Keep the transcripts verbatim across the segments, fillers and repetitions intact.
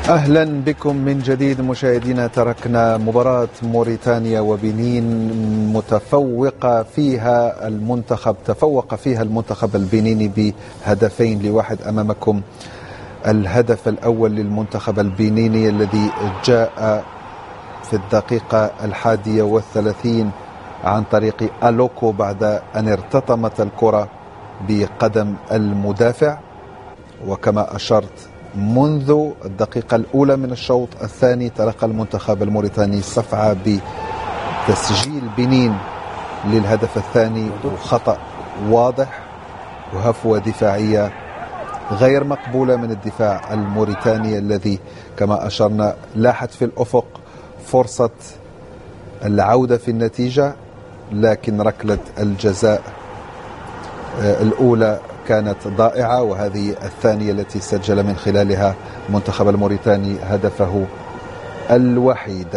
أهلا بكم من جديد مشاهدينا. تركنا مباراة موريتانيا وبنين متفوقة فيها المنتخب تفوق فيها المنتخب البنيني بهدفين لواحد. أمامكم الهدف الأول للمنتخب البنيني الذي جاء في الدقيقة الحادية والثلاثين عن طريق ألوكو بعد أن ارتطمت الكرة بقدم المدافع. وكما أشرت منذ الدقيقة الأولى من الشوط الثاني تلقى المنتخب الموريتاني صفعة بتسجيل بنين للهدف الثاني، وخطأ واضح وهفوة دفاعية غير مقبولة من الدفاع الموريتاني الذي كما أشرنا لاحت في الأفق فرصة العودة في النتيجة، لكن ركلة الجزاء الأولى كانت ضائعة، وهذه الثانية التي سجل من خلالها المنتخب الموريتاني هدفه الوحيد.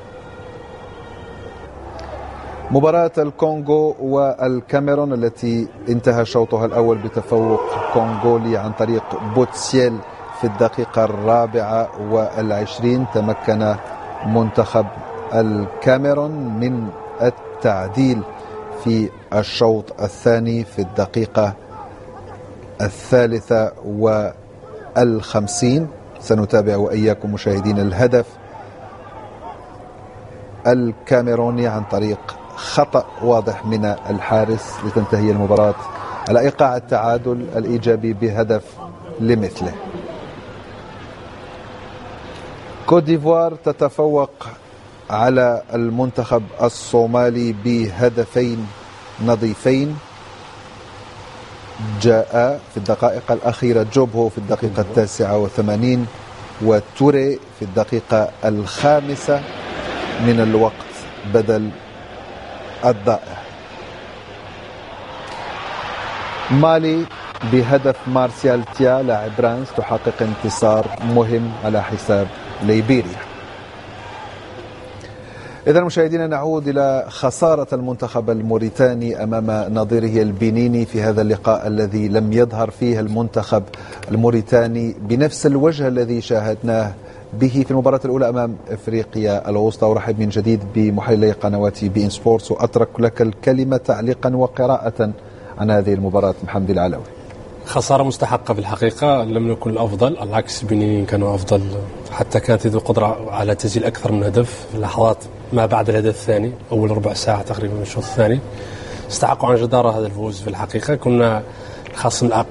مباراة الكونغو والكاميرون التي انتهى شوطها الأول بتفوق كونغولي عن طريق بوتسيل في الدقيقة الرابعة والعشرين. تمكن منتخب الكاميرون من التعديل في الشوط الثاني في الدقيقة الثالثة والخمسين. سنتابع وإياكم مشاهدين الهدف الكاميروني عن طريق خطأ واضح من الحارس لتنتهي المباراة على إيقاع التعادل الإيجابي بهدف لمثله. كوت ديفوار تتفوق على المنتخب الصومالي بهدفين نظيفين. جاء في الدقائق الأخيرة جوبهو في الدقيقة التاسعة وثمانين وتوري في الدقيقة الخامسة من الوقت بدل الضائع. مالي بهدف مارسيال تيا لاعب رانس تحقق انتصار مهم على حساب ليبيريا. إذا مشاهدينا نعود إلى خسارة المنتخب الموريتاني أمام نظيره البنيني في هذا اللقاء الذي لم يظهر فيه المنتخب الموريتاني بنفس الوجه الذي شاهدناه به في المباراة الأولى أمام إفريقيا الوسطى. أرحب من جديد بمحللي قنوات بي إن سبورتس وأترك لك الكلمة تعليقا وقراءة عن هذه المباراة. محمد العلوي. خسارة مستحقة في الحقيقة، لم نكن الأفضل، العكس البنينيين كانوا أفضل، حتى كانت ذو قدرة على تسجيل أكثر من هدف في اللحظات ما بعد الهدف الثاني، أول ربع ساعة تقريبا من الشوط الثاني. استحقوا عن جدارة هذا الفوز في الحقيقة. كنا الخصم